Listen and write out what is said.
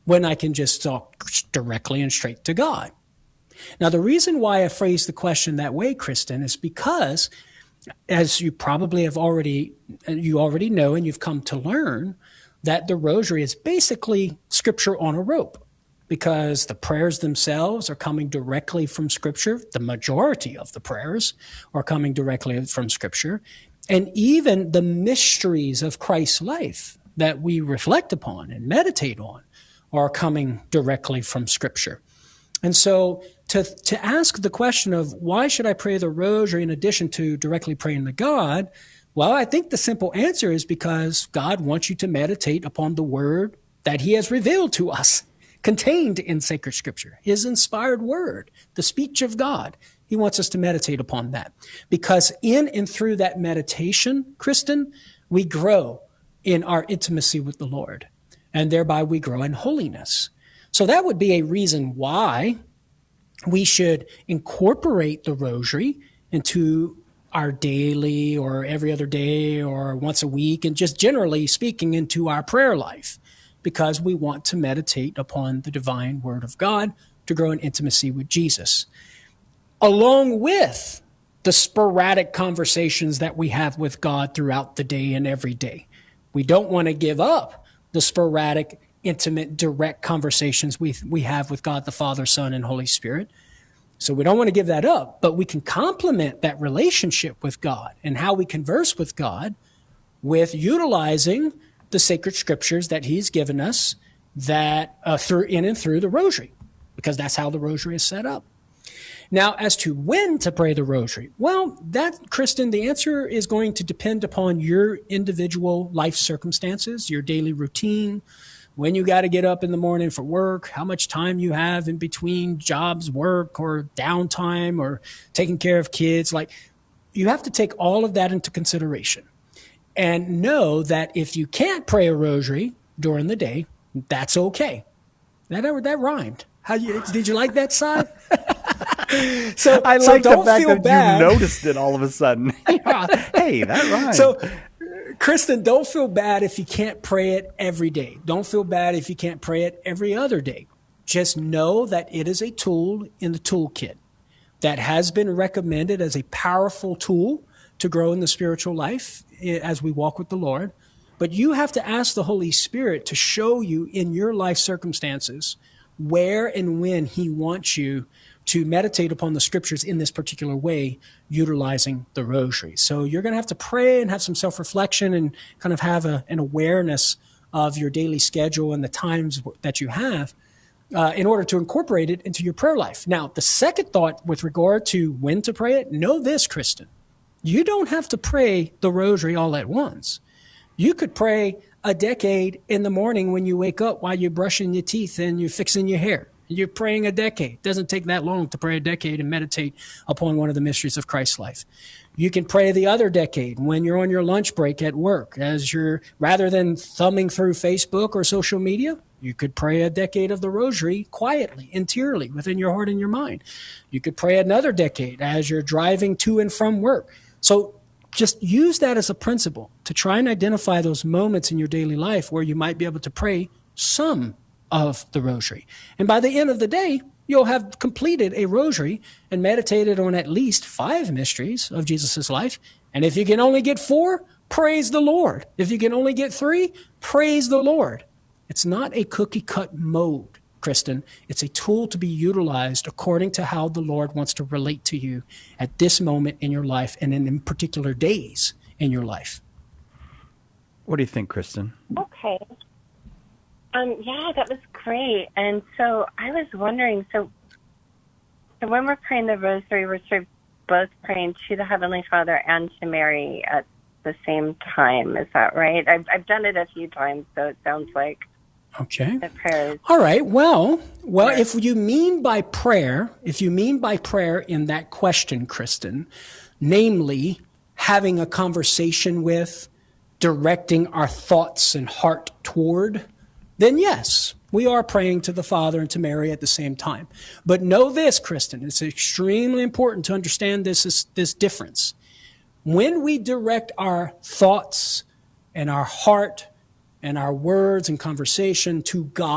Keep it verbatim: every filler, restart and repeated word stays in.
when I can just talk directly and straight to God. Now, the reason why I phrased the question that way, Kristen, is because, as you probably have already, you already know and you've come to learn, that the rosary is basically scripture on a rope, because the prayers themselves are coming directly from Scripture. The majority of the prayers are coming directly from Scripture. And even the mysteries of Christ's life that we reflect upon and meditate on are coming directly from Scripture. And so to, to ask the question of why should I pray the rosary in addition to directly praying to God, well, I think the simple answer is because God wants you to meditate upon the word that he has revealed to us, contained in sacred scripture, his inspired word, the speech of God. He wants us to meditate upon that, because in and through that meditation, Kristen, we grow in our intimacy with the Lord, and thereby we grow in holiness. So that would be a reason why we should incorporate the rosary into our daily or every other day or once a week, and just generally speaking into our prayer life, because we want to meditate upon the divine word of God to grow in intimacy with Jesus, along with the sporadic conversations that we have with God throughout the day and every day. We don't want to give up the sporadic, intimate, direct conversations we we have with God the Father, Son, and Holy Spirit. So we don't want to give that up, but we can complement that relationship with God and how we converse with God with utilizing the sacred scriptures that he's given us, that uh, through in and through the rosary, because that's how the rosary is set up. Now, as to when to pray the rosary, well, that, Kristen, the answer is going to depend upon your individual life circumstances, your daily routine, when you got to get up in the morning for work, how much time you have in between jobs, work, or downtime, or taking care of kids. Like, you have to take all of that into consideration. And know that if you can't pray a rosary during the day, that's okay. That that rhymed. How you did you like that, Si? so I so like don't the fact feel that bad. you noticed it all of a sudden. Hey, that rhymed. So, Kristen, don't feel bad if you can't pray it every day. Don't feel bad if you can't pray it every other day. Just know that it is a tool in the toolkit that has been recommended as a powerful tool to grow in the spiritual life as we walk with the Lord. But you have to ask the Holy Spirit to show you in your life circumstances where and when he wants you to meditate upon the scriptures in this particular way, utilizing the rosary. So you're going to have to pray and have some self-reflection and kind of have a, an awareness of your daily schedule and the times that you have uh, in order to incorporate it into your prayer life. Now, the second thought with regard to when to pray it, know this, Kristen. You don't have to pray the rosary all at once. You could pray a decade in the morning when you wake up while you're brushing your teeth and you're fixing your hair. You're praying a decade. It doesn't take that long to pray a decade and meditate upon one of the mysteries of Christ's life. You can pray the other decade when you're on your lunch break at work, as you're, rather than thumbing through Facebook or social media, you could pray a decade of the rosary quietly, interiorly, within your heart and your mind. You could pray another decade as you're driving to and from work. So just use that as a principle to try and identify those moments in your daily life where you might be able to pray some of the rosary. And by the end of the day, you'll have completed a rosary and meditated on at least five mysteries of Jesus' life. And if you can only get four, praise the Lord. If you can only get three, praise the Lord. It's not a cookie-cut mode, Kristen. It's a tool to be utilized according to how the Lord wants to relate to you at this moment in your life and in, in particular days in your life. What do you think, Kristen? Okay. Um, yeah, that was great. And so I was wondering, so, so when we're praying the rosary, we're sort of both praying to the Heavenly Father and to Mary at the same time. Is that right? I've, I've done it a few times, so it sounds like Okay. the prayers. All right. Well, well, Right. if you mean by prayer, if you mean by prayer in that question, Kristen, namely having a conversation with, directing our thoughts and heart toward, then yes, we are praying to the Father and to Mary at the same time. But know this, Kristen, it's extremely important to understand this, this difference. When we direct our thoughts and our heart and our words and conversation to God,